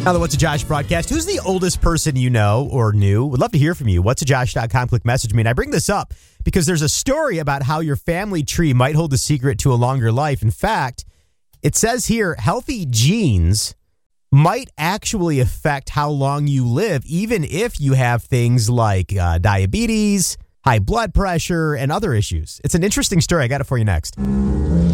Now the What's a Josh broadcast. Who's the oldest person you know or knew? Would love to hear from you. Whatsajosh.com. Click message me. And I bring this up because there's a story about how your family tree might hold a secret to a longer life. In fact, it says here, healthy genes might actually affect how long you live, even if you have things like diabetes, high blood pressure, and other issues. It's an interesting story. I got it for you next.